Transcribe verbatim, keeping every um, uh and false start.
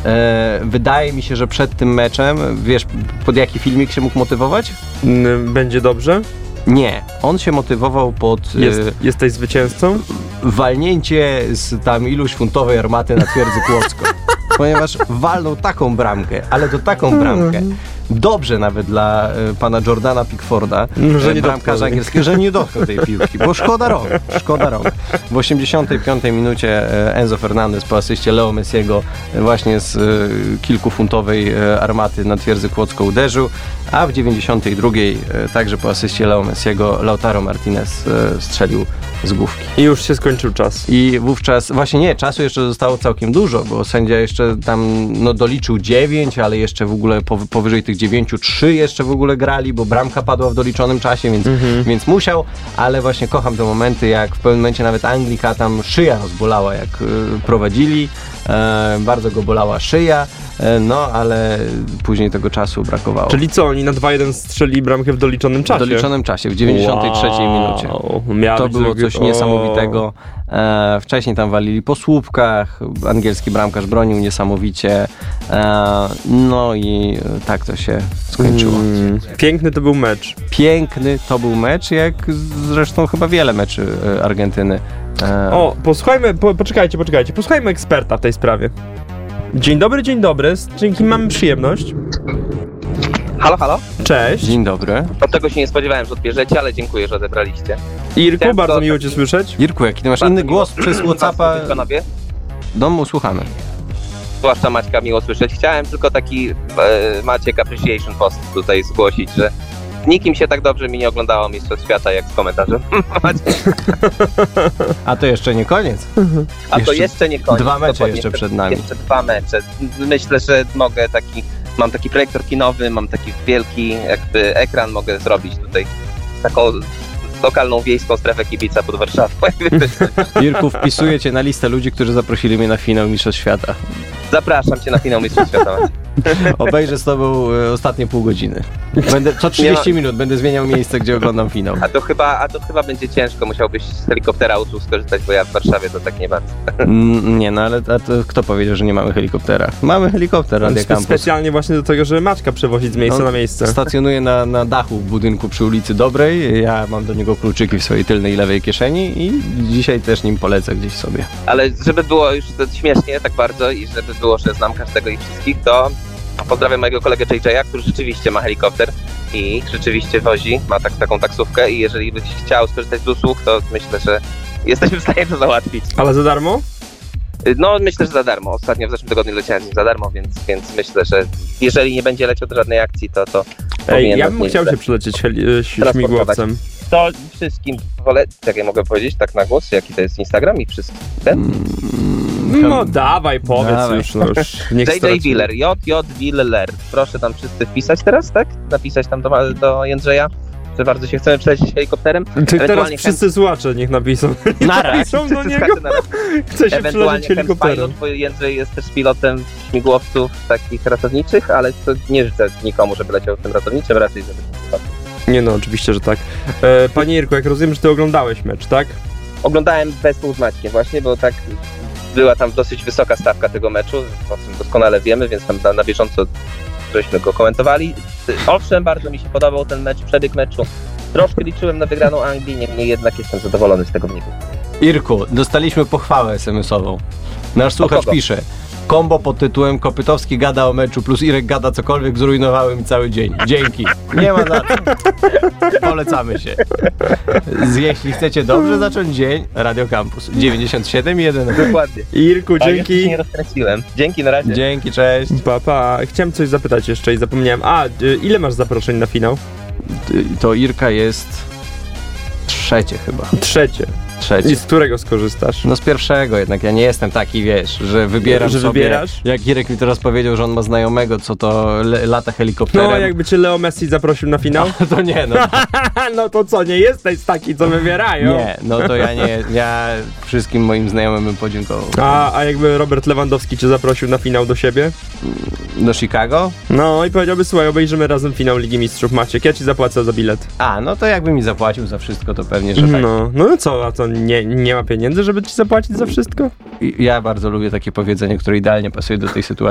E, wydaje mi się, że przed tym meczem, wiesz, pod jaki filmik się mógł motywować? Będzie dobrze? Nie, on się motywował pod... Jest, e, jesteś zwycięzcą? Walnięcie z tam iluś funtowej armaty na twierdzy Kłodzko. Ponieważ walnął taką bramkę, ale to taką bramkę, dobrze nawet dla y, pana Jordana Pickforda, no, że nie bramkarza angielskiego, że nie dotknął tej piłki, bo szkoda rąk, szkoda rąk. W osiemdziesiątej piątej minucie Enzo Fernandez po asyście Leo Messiego właśnie z y, kilkufuntowej y, armaty na twierdzy Kłodzko uderzył, a w dziewięćdziesiątej drugiej y, także po asyście Leo Messiego Lautaro Martinez y, strzelił z główki. I już się skończył czas. I wówczas, właśnie nie, czasu jeszcze zostało całkiem dużo, bo sędzia jeszcze tam no, doliczył dziewięć, ale jeszcze w ogóle powyżej tych dziewięciu trzy jeszcze w ogóle grali, bo bramka padła w doliczonym czasie, więc, mhm. więc musiał, ale właśnie kocham te momenty, jak w pewnym momencie nawet Anglika tam szyja rozbolała, jak y, prowadzili, e, bardzo go bolała szyja, e, no ale później tego czasu brakowało. Czyli co, oni na dwa jeden strzeli bramkę w doliczonym czasie? W doliczonym czasie, w dziewięćdziesiątej trzeciej wow. minucie. Miała to było coś o. niesamowitego. E, wcześniej tam walili po słupkach, angielski bramkarz bronił niesamowicie, e, no i tak to się skończyło. Mm, piękny to był mecz. Piękny to był mecz, jak zresztą chyba wiele meczy Argentyny. E, o, posłuchajmy, po, poczekajcie, poczekajcie, posłuchajmy eksperta w tej sprawie. Dzień dobry, dzień dobry, dzięki mamy przyjemność. Halo, halo? Cześć. Dzień dobry. Od tego się nie spodziewałem, że odbierzecie, ale dziękuję, że odebraliście. Irku, Chciałem bardzo to... miło cię słyszeć. Irku, jaki ty masz bardzo inny głos miło. Przez Whatsappa. Domu słuchamy. Zwłaszcza Maćka miło słyszeć. Chciałem tylko taki e, Maciek Appreciation Post tutaj zgłosić, że z nikim się tak dobrze mi nie oglądało Mistrzostw Świata jak z komentarzem. A to jeszcze nie koniec. A to jeszcze nie koniec. Dwa mecze jeszcze przed nami. Jeszcze dwa mecze. Myślę, że mogę taki... Mam taki projektor kinowy, mam taki wielki jakby ekran, mogę zrobić tutaj taką lokalną wiejską strefę kibica pod Warszawą. Irku, wpisuję cię na listę ludzi, którzy zaprosili mnie na finał Mistrzostw Świata. Zapraszam cię na finał Mistrzostw Świata. Obejrzę z tobą ostatnie pół godziny. Będę, co trzydzieści minut będę zmieniał miejsce, gdzie oglądam finał. A to chyba, a to chyba będzie ciężko, musiałbyś z helikoptera usłu skorzystać, bo ja w Warszawie to tak nie bardzo. Mm, nie, no ale a to kto powiedział, że nie mamy helikoptera? Mamy helikopter, Radio Campus. Specjalnie właśnie do tego, żeby Maćka przewozić z miejsca no, na miejsce. Stacjonuje na, na dachu w budynku przy ulicy Dobrej. Ja mam do niego kluczyki w swojej tylnej lewej kieszeni i dzisiaj też nim polecę gdzieś sobie. Ale żeby było już śmiesznie tak bardzo i żeby było, że znam każdego i wszystkich, to pozdrawiam mojego kolegę J J a, który rzeczywiście ma helikopter i rzeczywiście wozi, ma tak, taką taksówkę i jeżeli byś chciał skorzystać z usług, to myślę, że jesteśmy w stanie to załatwić. Ale za darmo? No myślę, że za darmo. Ostatnio w zeszłym tygodniu leciałem z nim za darmo, więc, więc myślę, że jeżeli nie będzie leciał do żadnej akcji, to to Ej, ja bym chciał się przylecieć heli- śmigłowcem. To wszystkim wolę, tak ja mogę powiedzieć tak na głos, jaki to jest Instagram i wszystko. Ten? No dawaj, powiedz dawaj. już. No, już niech J J Willer, J J Willer. Proszę tam wszyscy wpisać teraz, tak? Napisać tam do, do Jędrzeja, że bardzo się chcemy przylecieć helikopterem. Ty teraz wszyscy chęt... słuchacze niech napiszą. Naraz. do niego. Chce się przylecieć helikopterem. Pilot, bo Jędrzej jest też pilotem śmigłowców takich ratowniczych, ale to nie życzę nikomu, żeby leciał tym ratowniczym, raczej żeby... Nie no, oczywiście, że tak. E, Panie Irku, jak rozumiem, że ty oglądałeś mecz, tak? Oglądałem wespół z Maćkiem właśnie, bo tak była tam dosyć wysoka stawka tego meczu, o czym doskonale wiemy, więc tam na, na bieżąco żeśmy go komentowali. Owszem, bardzo mi się podobał ten mecz, przebieg meczu. Troszkę liczyłem na wygraną Anglii, niemniej jednak jestem zadowolony z tego wyniku. Irku, dostaliśmy pochwałę es em esową. Nasz słuchacz pisze: kombo pod tytułem Kopytowski gada o meczu plus Irek gada cokolwiek, zrujnowały mi cały dzień. Dzięki. Nie ma za to. Polecamy się. Jeśli chcecie dobrze zacząć dzień, Radio Campus dziewięćdziesiąt siedem i jeden. Dokładnie. Irku, dzięki. Ja się nie rozkręciłem. Dzięki, na razie. Dzięki, cześć. Pa, pa. Chciałem coś zapytać jeszcze i zapomniałem. A, ile masz zaproszeń na finał? To Irka jest trzecie chyba. Trzecie. Trzecie. I z którego skorzystasz? No z pierwszego jednak, ja nie jestem taki, wiesz, że wybieram że sobie, wybierasz? Jak Irek mi teraz powiedział, że on ma znajomego, co to le- lata helikopterem. No, jakby cię Leo Messi zaprosił na finał? No, to nie, no. No to co, nie jesteś taki, co wybierają? Nie, no to ja nie, ja wszystkim moim znajomym bym podziękował. A, a jakby Robert Lewandowski cię zaprosił na finał do siebie? Do Chicago? No i powiedziałby, słuchaj, obejrzymy razem finał Ligi Mistrzów, Maciek, ja ci zapłacę za bilet. A, no to jakby mi zapłacił za wszystko, to pewnie, że tak. No, no co, a co, nie, nie ma pieniędzy, żeby ci zapłacić za wszystko? Ja bardzo lubię takie powiedzenie, które idealnie pasuje do tej sytuacji.